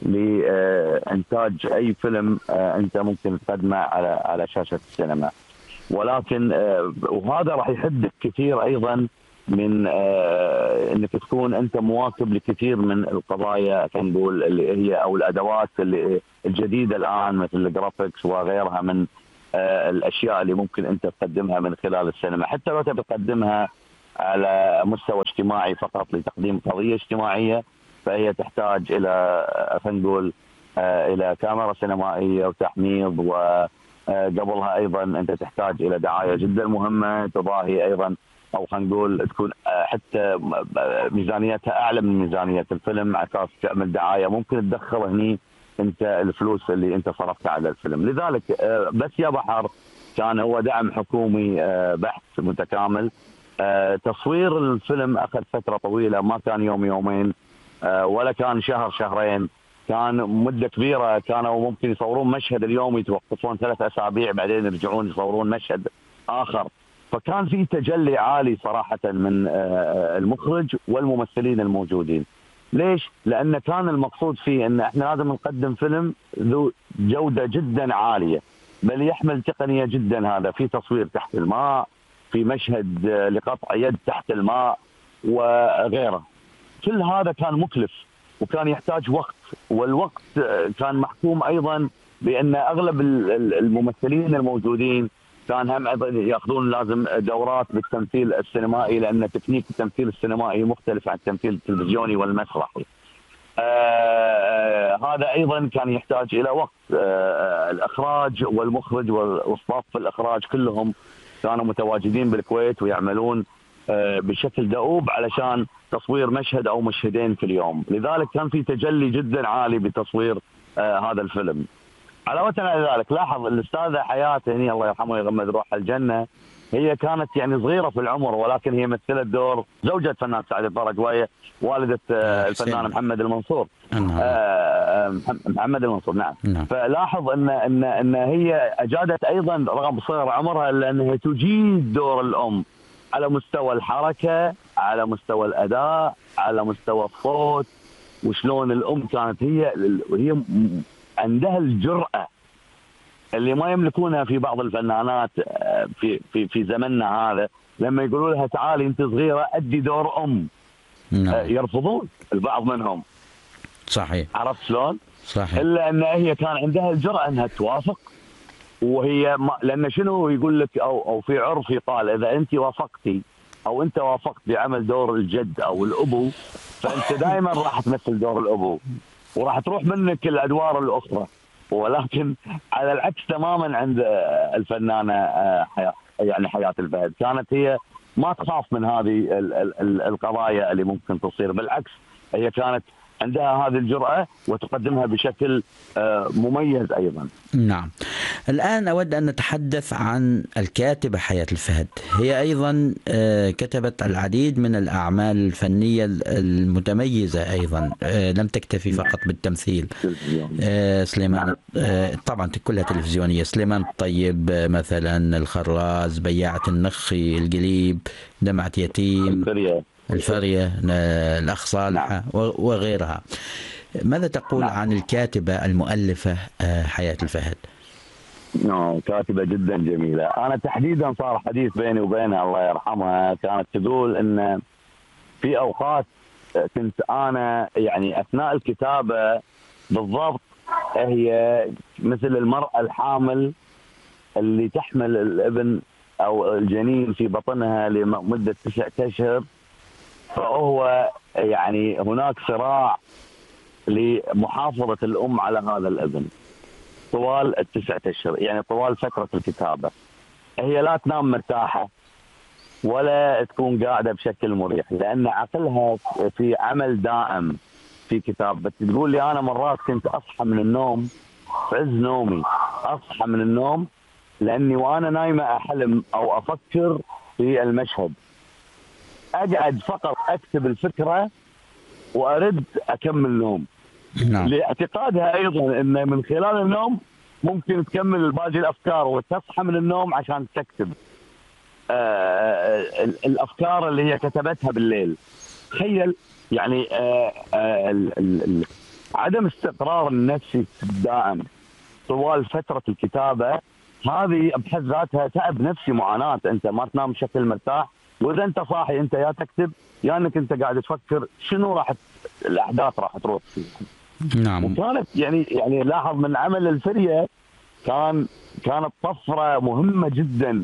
لإنتاج أي فيلم أنت ممكن تقدمه على شاشة السينما، ولكن وهذا راح يحدك كثير أيضا من أنك تكون أنت مواكب لكثير من القضايا خلينا نقول اللي هي أو الأدوات اللي الجديدة الآن مثل الجرافيكس وغيرها من الأشياء اللي ممكن أنت تقدمها من خلال السينما، حتى لو تبي تقدمها على مستوى اجتماعي فقط لتقديم قضية اجتماعية، فهي تحتاج إلى خلينا نقول إلى كاميرا سينمائية وتحميض، وقبلها أيضا أنت تحتاج إلى دعاية جدا مهمة تضاهي أيضا أو خلينا نقول تكون حتى ميزانيتها أعلى من ميزانية الفيلم على أساس تعمل دعاية ممكن تدخل هني أنت الفلوس اللي أنت صرفتها على الفيلم. لذلك بس يا بحر كان هو دعم حكومي بحث متكامل. تصوير الفيلم أخذ فترة طويلة، ما كان يوم يومين ولا كان شهر شهرين، كان مدة كبيرة، كانوا ممكن يصورون مشهد اليوم يتوقفون 3 أسابيع بعدين يرجعون يصورون مشهد آخر، فكان في تجلي عالي صراحة من المخرج والممثلين الموجودين. ليش؟ لأن كان المقصود فيه أن احنا لازم نقدم فيلم ذو جودة جدا عالية، بل يحمل تقنية جدا، هذا في تصوير تحت الماء، في مشهد لقطع يد تحت الماء وغيره، كل هذا كان مكلف وكان يحتاج وقت، والوقت كان محكوم أيضا بأن أغلب الممثلين الموجودين كان هم أيضا يأخذون لازم دورات بالتمثيل السينمائي، لأن تكنيك التمثيل السينمائي مختلف عن التمثيل التلفزيوني والمسرحي. هذا أيضا كان يحتاج إلى وقت. الإخراج والمخرج والصف الإخراج كلهم كانوا متواجدين بالكويت ويعملون بشكل دؤوب علشان تصوير مشهد أو مشهدين في اليوم، لذلك كان في تجلي جدا عالي بتصوير هذا الفيلم. علاوة على ذلك لاحظ الأستاذة حياة هني الله يرحمه ويغمد روحها الجنة، هي كانت يعني صغيرة في العمر ولكن هي مثلت دور زوجة فنان سعد الفرج وهي والدة الفنان محمد المنصور. محمد المنصور نعم. فلاحظ ان هي اجادت ايضا رغم صغر عمرها لانها تجيد دور الام على مستوى الحركة، على مستوى الاداء، على مستوى الصوت، وشلون الام كانت هي عندها الجرأة اللي ما يملكونها في بعض الفنانات في زمننا هذا، لما يقولوا لها تعالي انت صغيرة ادي دور ام يرفضون البعض منهم. صحيح. عرفت شلون؟ صحيح. الا ان هي كان عندها الجرأة انها توافق، وهي لان شنو يقول لك او في عرف يقال اذا انت وافقتي او انت وافقت بعمل دور الجد او الابو فانت دائما راح تمثل دور الابو وراح تروح منك الادوار الاخرى. ولكن على العكس تماما عند الفنانة حياة الفهد، كانت هي ما تخاف من هذه القضايا اللي ممكن تصير، بالعكس هي كانت عندها هذه الجرأة وتقدمها بشكل مميز أيضا. نعم. الآن أود أن نتحدث عن الكاتبة حياة الفهد. هي أيضا كتبت العديد من الأعمال الفنية المتميزة أيضا، لم تكتفي فقط بالتمثيل. سليمان طبعا كلها تلفزيونية، سليمان الطيب مثلا، الخراز، بياعة النخي، القليب، دمعة يتيم، الفرية، الأخ صالحة وغيرها. ماذا تقول عن الكاتبة المؤلفة حياة الفهد؟ كاتبة جدا جميلة. أنا تحديدا صار حديث بيني وبينها الله يرحمها، كانت تقول إن في أوقات كنت أنا يعني أثناء الكتابة بالضبط هي مثل المرأة الحامل اللي تحمل الابن أو الجنين في بطنها لمدة 9 أشهر فهو يعني هناك صراع لمحافظة الأم على هذا الابن طوال ال9 أشهر، يعني طوال فترة الكتابة. هي لا تنام مرتاحة ولا تكون قاعدة بشكل مريح، لأن عقلها في عمل دائم في كتابة. تقول لي أنا مرات كنت أصحى من النوم في عز نومي، أصحى من النوم لأني وأنا نايمة أحلم أو أفكر في المشهد، أقعد فقط أكتب الفكرة وأرد أكمل نوم. نعم. لاعتقادها أيضا أن من خلال النوم ممكن تكمل باقي الأفكار وتصحى من النوم عشان تكتب الأفكار اللي هي كتبتها بالليل. تخيل يعني عدم استقرار النفسي الدائم طوال فترة الكتابة، هذه بحد ذاتها تعب نفسي، معاناة. أنت ما تنام بشكل مرتاح، وإذا أنت صاحي أنت يا تكتب يا أنك أنت قاعد تفكر شنو راح الأحداث راح تروح فيها. نعم. وكانت يعني لاحظ من عمل الفرية كانت طفرة مهمة جدا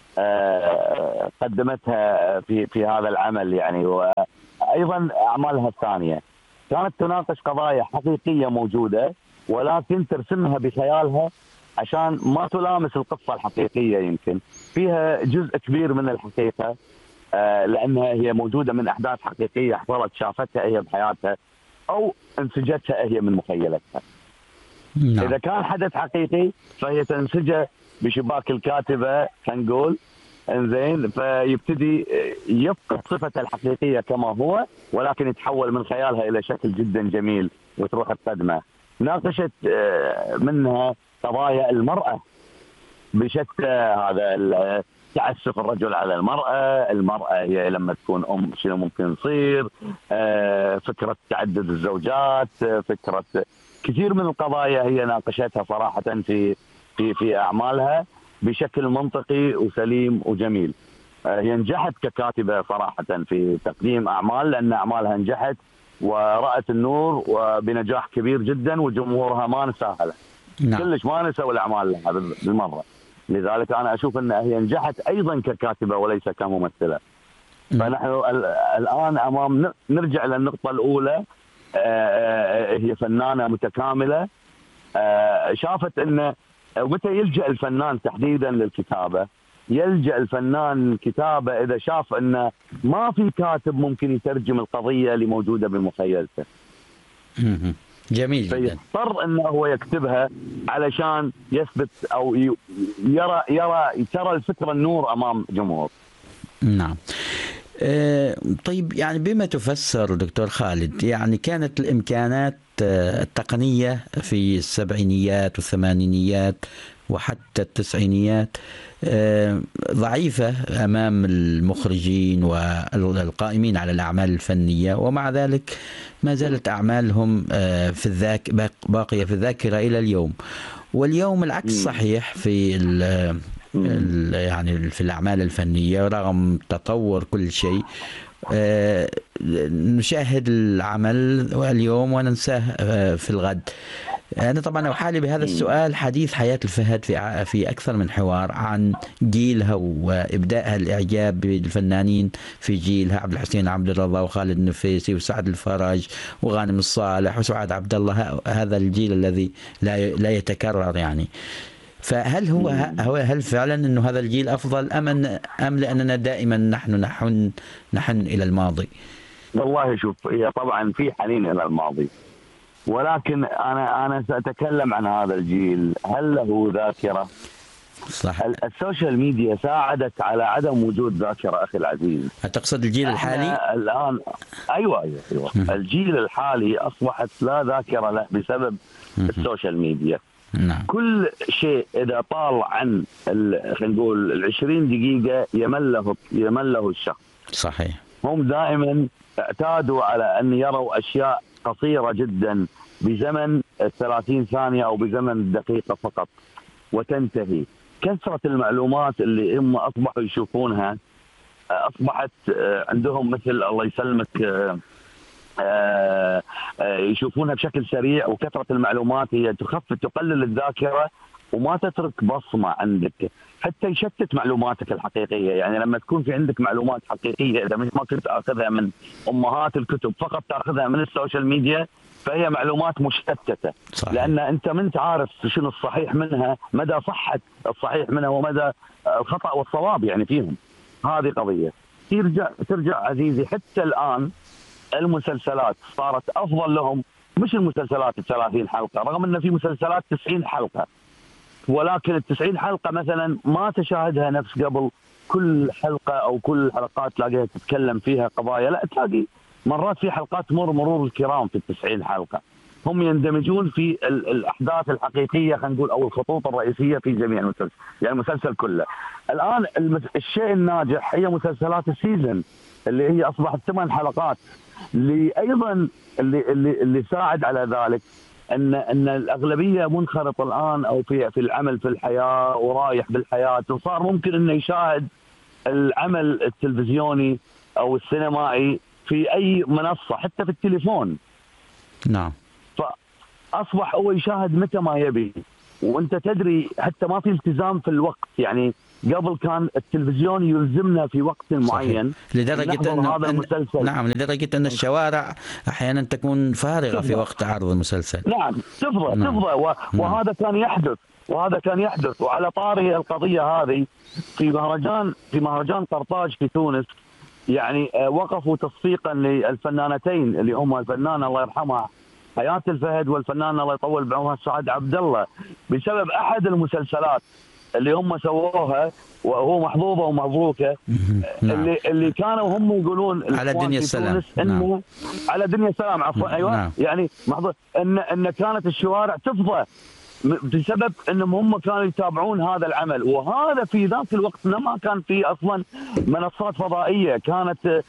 قدمتها في هذا العمل يعني. وأيضا أعمالها الثانية كانت تناقش قضايا حقيقية موجودة، ولكن ترسمها بخيالها عشان ما تلامس القصة الحقيقية. يمكن فيها جزء كبير من الحقيقة لأنها هي موجودة من أحداث حقيقية حصلت شافتها هي بحياتها أو انسجتها هي من مخيلتها. نعم. إذا كان حدث حقيقي فهي تنسجه بشباك الكاتبة نقول، انزين، فيبتدي يفقد صفته الحقيقية كما هو، ولكن يتحول من خيالها إلى شكل جدا جميل وتروح تقدمه. ناقشت منها قضايا المرأة بشتى، هذا تعسف الرجل على المرأة هي لما تكون أم شنو ممكن يصير، فكرة تعدد الزوجات، فكرة كثير من القضايا هي ناقشتها صراحة في أعمالها بشكل منطقي وسليم وجميل. هي نجحت ككاتبة صراحة في تقديم أعمال، لأن أعمالها نجحت ورأت النور وبنجاح كبير جدا، وجمهورها ما نساها. نعم. كلش ما نسوا الأعمال لها بالمرة. لذلك أنا أشوف أن هي نجحت أيضا ككاتبة وليس كممثلة. فنحن الآن أمام نرجع للنقطة الأولى، هي فنانة متكاملة. شافت أن متى يلجأ الفنان تحديدا للكتابة، يلجأ الفنان الكتابة إذا شاف أن ما في كاتب ممكن يترجم القضية اللي موجودة بمخيلته. جميل جدا. فيضطر أنه هو يكتبها علشان يثبت أو ترى الفكرة النور أمام جمهور. نعم. طيب يعني بما تفسر دكتور خالد، يعني كانت الإمكانات التقنية في السبعينيات والثمانينيات وحتى التسعينيات ضعيفة أمام المخرجين والقائمين على الأعمال الفنية، ومع ذلك ما زالت أعمالهم باقية في الذاكرة إلى اليوم. واليوم العكس صحيح في يعني في الأعمال الفنية، رغم تطور كل شيء نشاهد العمل اليوم وننساه في الغد. أنا طبعا أحالي بهذا السؤال حديث حياة الفهد في أكثر من حوار عن جيلها وإبدائها الإعجاب بالفنانين في جيلها، عبد الحسين عبد الرضا وخالد النفيسي وسعد الفرج وغانم الصالح وسعاد عبد الله، هذا الجيل الذي لا يتكرر يعني. فهل هل فعلا أنه هذا الجيل أفضل أم لأننا دائما نحن إلى الماضي؟ والله شوف، هي طبعا في حنين إلى الماضي، ولكن أنا سأتكلم عن هذا الجيل. هل له ذاكرة؟ صح. السوشيال ميديا ساعدت على عدم وجود ذاكرة أخي العزيز. تقصد الجيل الحالي؟ الآن أيوة. الجيل الحالي أصبحت لا ذاكرة له بسبب السوشيال ميديا. نعم. كل شيء إذا طال عن خلينا نقول 20 دقيقة يمل له الشخص. صحيح. هم دائما اعتادوا على أن يروا أشياء قصيرة جدا بزمن 30 ثانية أو بزمن دقيقة فقط وتنتهي. كثرة المعلومات اللي هم أصبحوا يشوفونها أصبحت عندهم مثل الله يسلمك يشوفونها بشكل سريع، وكثرة المعلومات هي تقلل الذاكرة وما تترك بصمه عندك حتى يشتت معلوماتك الحقيقيه. يعني لما تكون في عندك معلومات حقيقيه اذا ما كنت اخذها من امهات الكتب فقط تاخذها من السوشيال ميديا فهي معلومات مشتتة. صحيح. لأن أنت ما أنت عارف شنو الصحيح منها، مدى صحة الصحيح منها ومدى الخطأ والصواب يعني فيهم. هذه قضية. ترجع عزيزي حتى الآن المسلسلات صارت أفضل لهم، مش المسلسلات 30 حلقة، رغم أن في مسلسلات 90 حلقة، ولكن ال90 حلقة مثلا ما تشاهدها نفس قبل. كل حلقة أو كل الحلقات تلاقيها تتكلم فيها قضايا، لا تلاقي مرات في حلقات مرور الكرام في 90 حلقة، هم يندمجون في الأحداث الحقيقية خلينا نقول أو الخطوط الرئيسية في جميع المسلسل، يعني المسلسل كله. الآن الشيء الناجح هي مسلسلات السيزن اللي هي أصبحت 8 حلقات، اللي أيضا اللي ساعد على ذلك ان الاغلبيه منخرط الان او في العمل في الحياه ورايح بالحياه، وصار ممكن انه يشاهد العمل التلفزيوني او السينمائي في اي منصه حتى في التليفون. نعم. فاصبح هو يشاهد متى ما يبي، وانت تدري حتى ما في التزام في الوقت. يعني قبل كان التلفزيون يلزمنا في وقت معين لدرجة أن هذا المسلسل. نعم، لدرجة أن الشوارع أحيانا تكون فارغة في وقت عرض المسلسل. نعم تفضى. وهذا كان يحدث. وعلى طاري القضية هذه في مهرجان قرطاج في تونس، يعني وقفوا تصفيقا للفنانتين اللي هم الفنانة الله يرحمها حياة الفهد والفنان الله يطول بعمرها سعاد عبد الله، بسبب أحد المسلسلات اللي هم سووها وهو محظوظه ومبروكه. نعم. اللي كانوا هم يقولون على دنيا السلام. نعم. على دنيا السلام عفوا. ايوه. نعم. يعني محظوظ ان كانت الشوارع تفضى بسبب انهم هم كانوا يتابعون هذا العمل. وهذا في ذاك الوقت ما كان في اصلا منصات فضائيه. كانت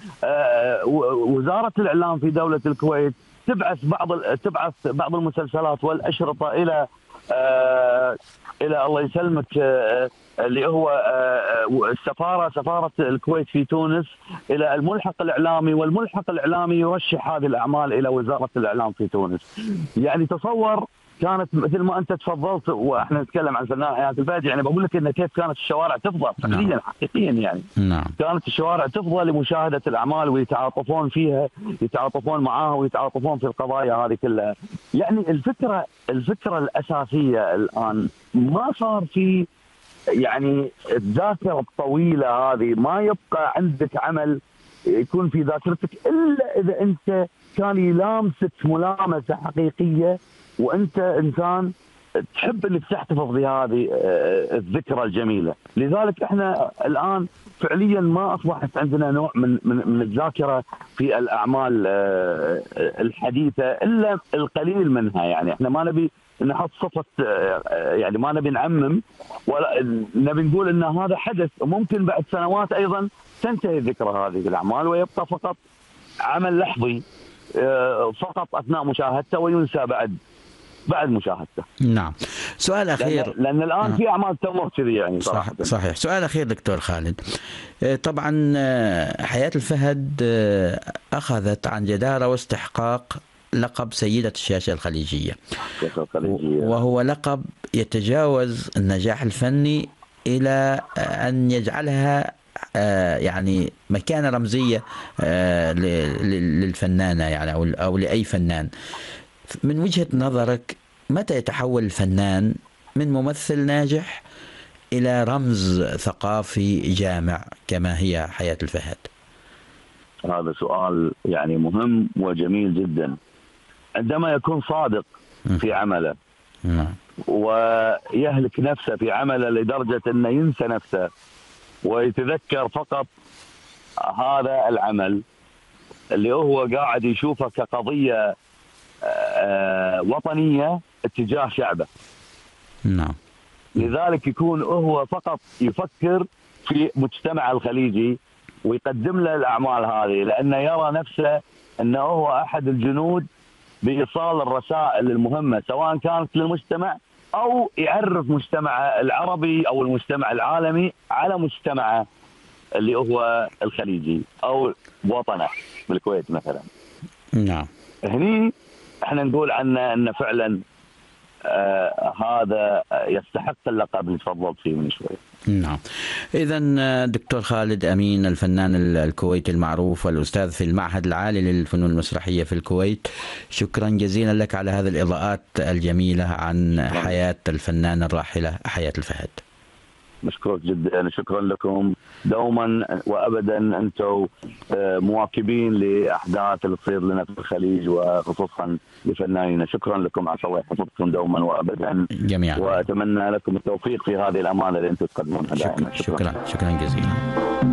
وزاره الاعلام في دوله الكويت تبعث بعض المسلسلات والاشرطه الى الله يسلمك اللي هو سفارة الكويت في تونس إلى الملحق الإعلامي، والملحق الإعلامي يرشح هذه الأعمال إلى وزارة الإعلام في تونس. يعني تصور كانت مثل ما أنت تفضلت وإحنا نتكلم عن فنان حياة الفهد، يعني بقول لك إن كيف كانت الشوارع تفضى فعليا حقيقيا. يعني كانت الشوارع تفضى لمشاهدة الأعمال ويتعاطفون فيها، يتعاطفون معاها ويتعاطفون في القضايا هذه كلها. يعني الفكرة الأساسية الآن ما صار في يعني الذاكرة الطويلة هذه، ما يبقى عندك عمل يكون في ذاكرتك إلا إذا أنت كان يلامسك ملامسة حقيقية وأنت إنسان تحب أنك تحتفظ بهذه الذكرى الجميلة. لذلك إحنا الآن فعليا ما أصبحت عندنا نوع من الذاكرة في الأعمال الحديثة إلا القليل منها. يعني إحنا ما نبي نحط صفة، يعني ما نبي نعمم، ولا نبي نقول ان هذا حدث وممكن بعد سنوات ايضا تنتهي ذكرى هذه الاعمال ويبقى فقط عمل لحظي فقط اثناء مشاهدته وينسى بعد مشاهدته. نعم. سؤال اخير، لان الان في اعمال تمر كذي يعني صراحه. صحيح. سؤال اخير دكتور خالد، طبعا حياة الفهد اخذت عن جدارة واستحقاق لقب سيدة الشاشة الخليجية، وهو لقب يتجاوز النجاح الفني إلى أن يجعلها يعني مكانة رمزية للفنانة يعني أو لأي فنان. من وجهة نظرك متى يتحول الفنان من ممثل ناجح إلى رمز ثقافي جامع كما هي حياة الفهد؟ هذا سؤال يعني مهم وجميل جدا. عندما يكون صادق في عمله ويهلك نفسه في عمله لدرجة أنه ينسى نفسه ويتذكر فقط هذا العمل اللي هو قاعد يشوفه كقضية وطنية اتجاه شعبه. نعم. لذلك يكون هو فقط يفكر في مجتمع الخليجي ويقدم له الأعمال هذه، لأنه يرى نفسه أنه هو أحد الجنود بإيصال الرسائل المهمة سواء كانت للمجتمع أو يعرف مجتمع العربي أو المجتمع العالمي على مجتمعه اللي هو الخليجي أو وطنه بالكويت مثلا. نعم. هني احنا نقول عنه أنه فعلا هذا يستحق اللقب اللي تفضلت فيه من شوي. نعم. إذا دكتور خالد أمين، الفنان الكويتي المعروف والأستاذ في المعهد العالي للفنون المسرحية في الكويت، شكرا جزيلا لك على هذه الإضاءات الجميلة عن حياة الفنانة الراحلة حياة الفهد. مشكور جدا، شكرا لكم دوما وابدا، انتم مواكبين لاحداث اللي تصير لنا في الخليج وخصوصا لفنانينا. شكرا لكم، عسى الله يحفظكم دوما وابدا جميعا، واتمنى لكم التوفيق في هذه الامانه اللي انتم تقدمونها دائما. شكرا جزيلا.